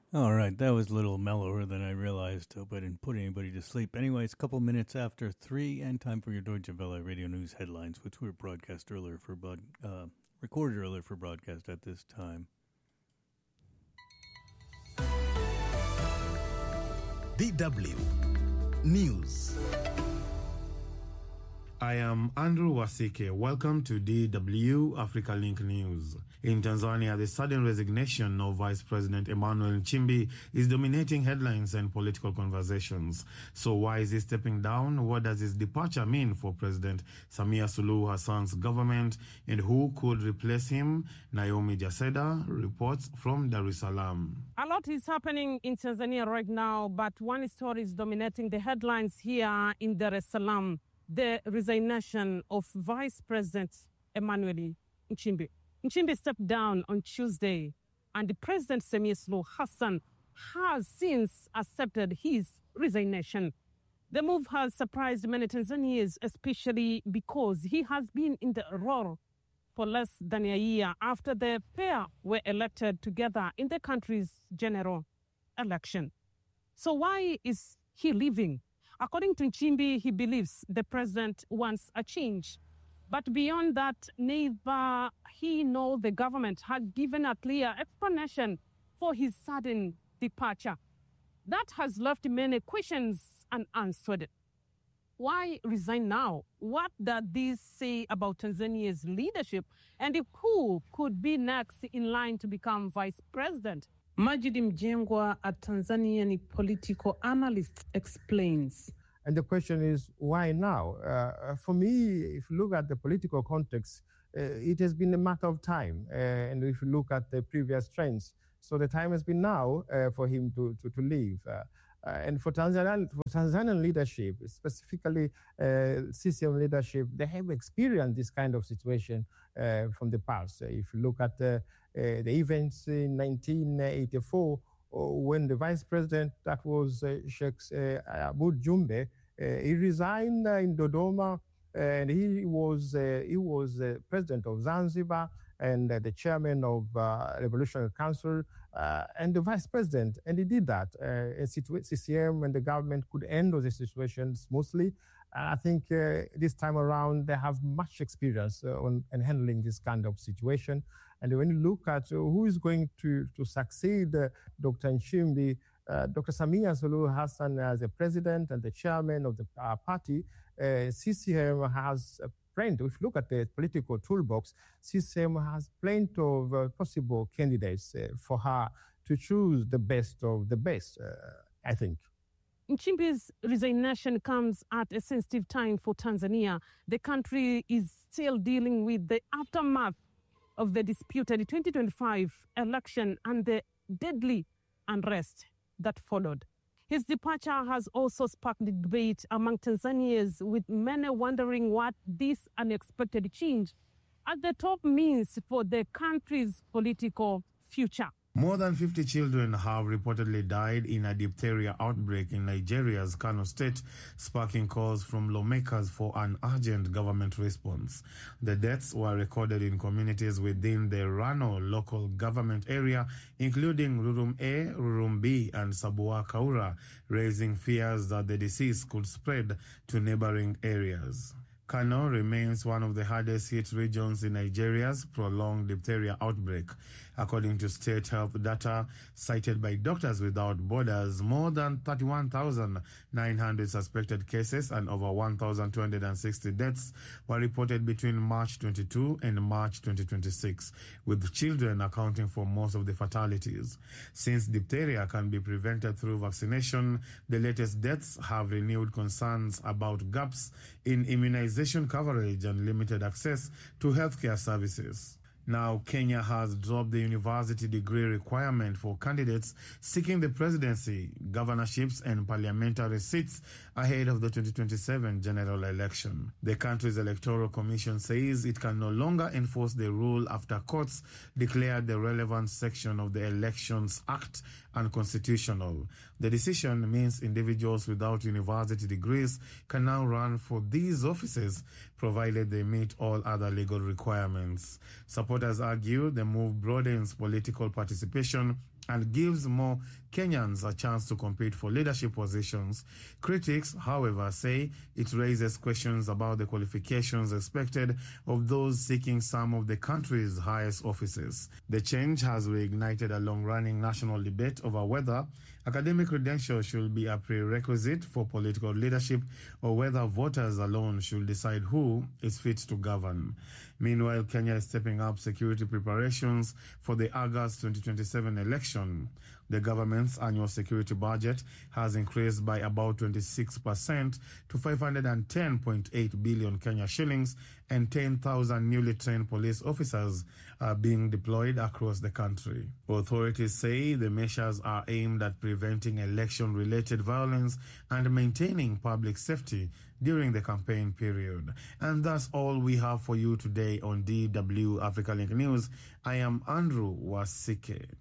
All right, that was a little mellower than I realized. Hope I didn't put anybody to sleep. Anyways, a couple minutes after 3, and time for your Deutsche Welle radio news headlines, which were recorded earlier for broadcast at this time. DW News. I am Andrew Wasike. Welcome to DW Africa Link News. In Tanzania, the sudden resignation of Vice President Emmanuel Nchimbi is dominating headlines and political conversations. So why is he stepping down? What does his departure mean for President Samia Suluhu Hassan's government? And who could replace him? Naomi Jaseda reports from Dar es Salaam. A lot is happening in Tanzania right now, but one story is dominating the headlines here in Dar es Salaam. The resignation of Vice President Emmanuel Nchimbi. Nchimbi stepped down on Tuesday, and the President Samia Suluhu Hassan has since accepted his resignation. The move has surprised many Tanzanians, especially because he has been in the role for less than a year after the pair were elected together in the country's general election. So why is he leaving? According to Nchimbi, he believes the president wants a change. But beyond that, neither he nor the government had given a clear explanation for his sudden departure. That has left many questions unanswered. Why resign now? What does this say about Tanzania's leadership? And who could be next in line to become vice president? Majid Mjengwa, a Tanzanian political analyst, explains. And the question is, why now? For me, if you look at the political context, it has been a matter of time. And if you look at the previous trends, so the time has been now for him to leave. And for Tanzanian leadership, specifically CCM leadership, they have experienced this kind of situation from the past. If you look at the events in 1984, when the vice president, that was Sheikh Aboud Jumbe, he resigned in Dodoma, and he was president of Zanzibar and the chairman of Revolutionary Council and the vice president, and he did that. CCM and the government could handle the situation smoothly. I think this time around they have much experience in handling this kind of situation. And when you look at who is going to succeed Dr. Nchimbi, Dr. Samia Suluhu Hassan as the president and the chairman of the party, CCM has plenty. If you look at the political toolbox, CCM has plenty of possible candidates for her to choose the best of the best, I think. Nchimbi's resignation comes at a sensitive time for Tanzania. The country is still dealing with the aftermath of the disputed 2025 election and the deadly unrest that followed. His departure has also sparked debate among Tanzanians, with many wondering what this unexpected change at the top means for the country's political future. More than 50 children have reportedly died in a diphtheria outbreak in Nigeria's Kano State, sparking calls from lawmakers for an urgent government response. The deaths were recorded in communities within the Rano local government area, including Rurum A, Rurum B, and Sabua Kaura, raising fears that the disease could spread to neighboring areas. Kano remains one of the hardest hit regions in Nigeria's prolonged diphtheria outbreak. According to state health data cited by Doctors Without Borders, more than 31,900 suspected cases and over 1,260 deaths were reported between March 22 and March 2026, with children accounting for most of the fatalities. Since diphtheria can be prevented through vaccination, the latest deaths have renewed concerns about gaps in immunization coverage and limited access to healthcare services. Now, Kenya has dropped the university degree requirement for candidates seeking the presidency, governorships, and parliamentary seats ahead of the 2027 general election. The country's electoral commission says it can no longer enforce the rule after courts declared the relevant section of the Elections Act unconstitutional. The decision means individuals without university degrees can now run for these offices, provided they meet all other legal requirements. Supporters argue the move broadens political participation and gives more Kenyans a chance to compete for leadership positions. Critics, however, say it raises questions about the qualifications expected of those seeking some of the country's highest offices. The change has reignited a long-running national debate over whether academic credentials should be a prerequisite for political leadership or whether voters alone should decide who is fit to govern. Meanwhile, Kenya is stepping up security preparations for the August 2027 election. The government's annual security budget has increased by about 26% to 510.8 billion Kenya shillings, and 10,000 newly trained police officers are being deployed across the country. Authorities say the measures are aimed at preventing election-related violence and maintaining public safety during the campaign period. And that's all we have for you today on DW Africa Link News. I am Andrew Wasike.